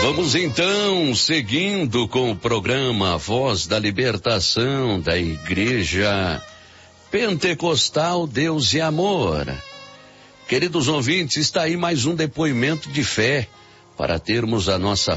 Vamos então, seguindo com o programa Voz da Libertação da Igreja Pentecostal Deus e Amor. Queridos ouvintes, está aí mais um depoimento de fé para termos a nossa